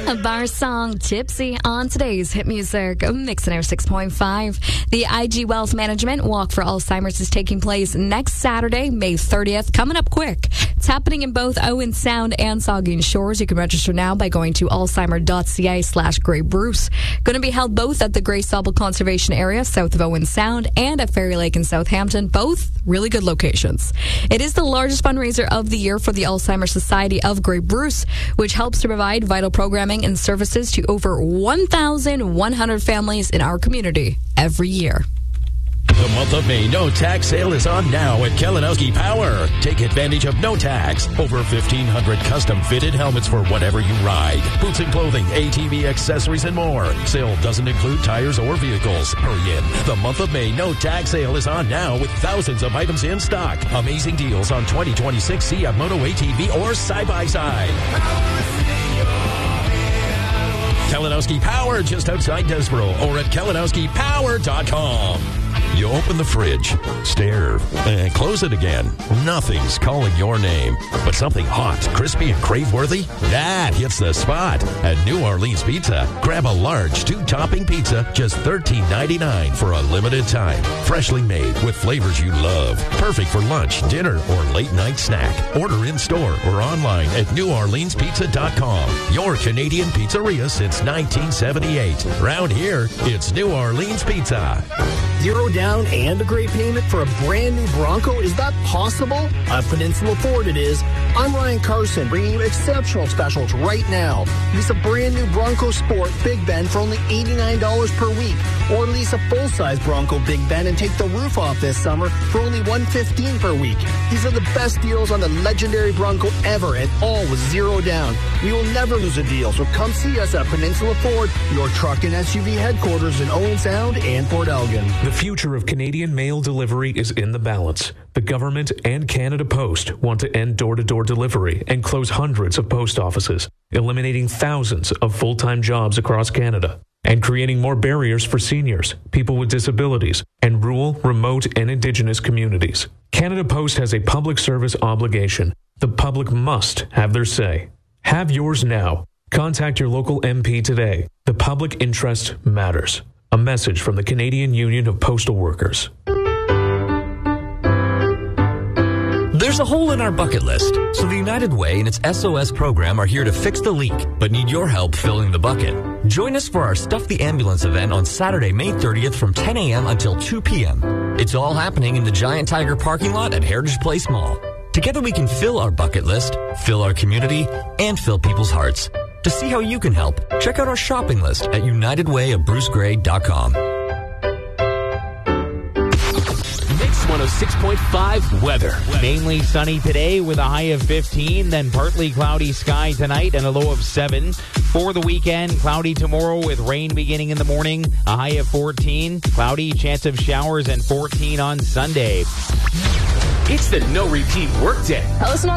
Bar song Tipsy on today's Hit Music Mix and Air 6.5. The IG Wealth Management Walk for Alzheimer's is taking place next Saturday, May 30th. Coming up quick. It's happening in both Owen Sound and Saugeen Shores. You can register now by going to alzheimer.ca/Grey Bruce. Going to be held both at the Grey Stubble Conservation Area, south of Owen Sound, and at Fairy Lake in Southampton. Both really good locations. It is the largest fundraiser of the year for the Alzheimer's Society of Grey Bruce, which helps to provide vital programming and services to over 1,100 families in our community every year. The month of May no tax sale is on now at Kalinowski Power. Take advantage of no tax. Over 1,500 custom fitted helmets for whatever you ride. Boots and clothing, ATV accessories, and more. Sale doesn't include tires or vehicles. Hurry in. The month of May no tax sale is on now with thousands of items in stock. Amazing deals on 2026 Sea Moto ATV or side-by-side. Kalinowski Power just outside Desboro or at KalinowskiPower.com. You open the fridge, stare, and close it again. Nothing's calling your name, but something hot, crispy, and crave-worthy? That hits the spot at New Orleans Pizza. Grab a large 2-topping pizza, just $13.99 for a limited time. Freshly made with flavors you love. Perfect for lunch, dinner, or late-night snack. Order in-store or online at NewOrleansPizza.com. Your Canadian pizzeria since 1978. Round here, it's New Orleans Pizza. Zero down and a great payment for a brand new Bronco? Is that possible? At Peninsula Ford it is. I'm Ryan Carson, bringing you exceptional specials right now. Lease a brand new Bronco Sport Big Bend for only $89 per week. Or lease a full-size Bronco Big Bend and take the roof off this summer for only $115 per week. These are the best deals on the legendary Bronco ever, and all with zero down. We will never lose a deal, so come see us at Peninsula Ford, your truck and SUV headquarters in Owen Sound and Port Elgin. The future of Canadian mail delivery is in the balance. The government and Canada Post want to end door-to-door delivery and close hundreds of post offices, eliminating thousands of full-time jobs across Canada, and creating more barriers for seniors, people with disabilities, and rural, remote, and Indigenous communities. Canada Post has a public service obligation. The public must have their say. Have yours now. Contact your local MP today. The public interest matters. A message from the Canadian Union of Postal Workers. There's a hole in our bucket list, so the United Way and its SOS program are here to fix the leak, but need your help filling the bucket. Join us for our Stuff the Ambulance event on Saturday, May 30th from 10 a.m. until 2 p.m. It's all happening in the Giant Tiger parking lot at Heritage Place Mall. Together we can fill our bucket list, fill our community, and fill people's hearts. To see how you can help, check out our shopping list at unitedwayofbrucegray.com. Mix 106.5 weather. Mainly sunny today with a high of 15, then partly cloudy sky tonight and a low of 7. For the weekend, cloudy tomorrow with rain beginning in the morning, a high of 14. Cloudy, chance of showers, and 14 on Sunday. It's the no repeat workday. Listen on